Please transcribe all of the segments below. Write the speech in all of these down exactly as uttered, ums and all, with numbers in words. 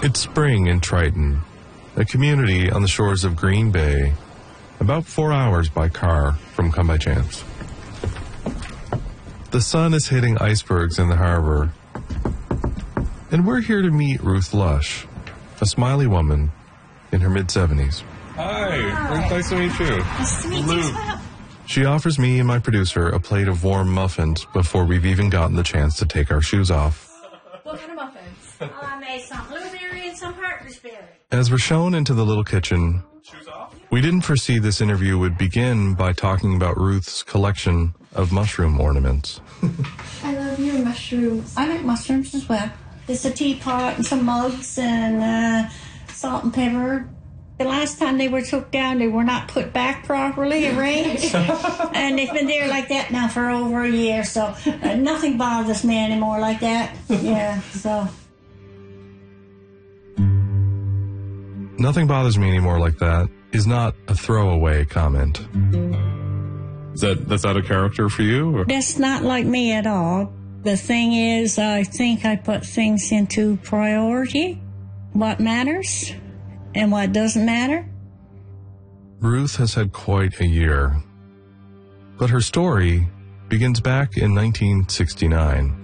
It's spring in Triton, a community on the shores of Green Bay, about four hours by car from Come By Chance. The sun is hitting icebergs in the harbor, and we're here to meet Ruth Lush, a smiley woman in her mid-seventies. Hi, Ruth, nice to meet you. Nice to meet you as well. She offers me and my producer a plate of warm muffins before we've even gotten the chance to take our shoes off. What kind of muffins? Oh, I made some blueberry and some partridge berry. As we're shown into the little kitchen, we didn't foresee this interview would begin by talking about Ruth's collection of mushroom ornaments. I love your mushrooms. I like mushrooms as well. There's a teapot and some mugs and uh, salt and pepper. The last time they were took down, they were not put back properly, arranged. And they've been there like that now for over a year, so uh, nothing bothers me anymore like that. Yeah, so. Nothing bothers me anymore like that is not a throwaway comment. Is that, that's out of character for you? Or? That's not like me at all. The thing is, I think I put things into priority. What matters and what doesn't matter. Ruth has had quite a year, but her story begins back in nineteen sixty-nine.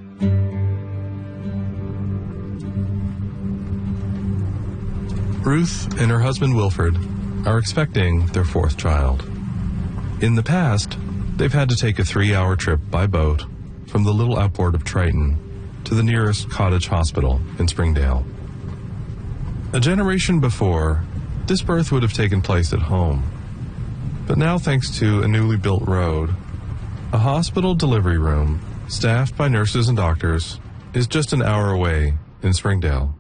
Ruth and her husband Wilfred are expecting their fourth child. In the past, they've had to take a three-hour trip by boat from the little outport of Triton to the nearest cottage hospital in Springdale. A generation before, this birth would have taken place at home. But now, thanks to a newly built road, a hospital delivery room, staffed by nurses and doctors, is just an hour away in Springdale.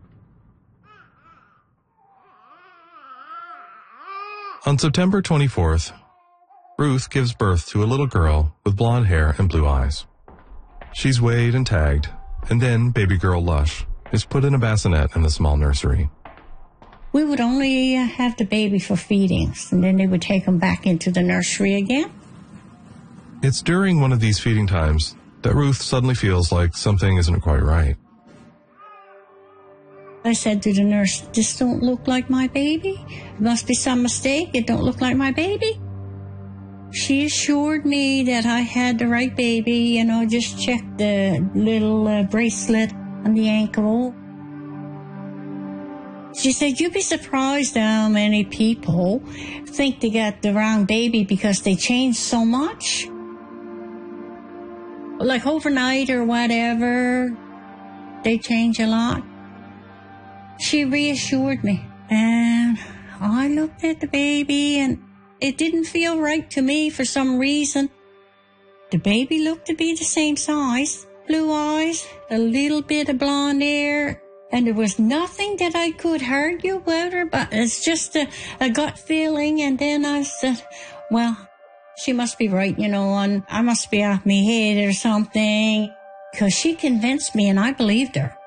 On September twenty-fourth, Ruth gives birth to a little girl with blonde hair and blue eyes. She's weighed and tagged, and then baby girl Lush is put in a bassinet in the small nursery. We would only uh, have the baby for feedings, and then they would take him back into the nursery again. It's during one of these feeding times that Ruth suddenly feels like something isn't quite right. I said to the nurse, "This don't look like my baby. It must be some mistake. It don't look like my baby." She assured me that I had the right baby, you know, just checked the little uh, bracelet on the ankle. She said, "You'd be surprised how many people think they got the wrong baby because they change so much. Like overnight or whatever, they change a lot." She reassured me, and I looked at the baby, and it didn't feel right to me for some reason. The baby looked to be the same size, blue eyes, a little bit of blonde hair, and there was nothing that I could argue with her, but it's just a, a gut feeling. And then I said, well, she must be right, you know, and I must be off my head or something, because she convinced me, and I believed her.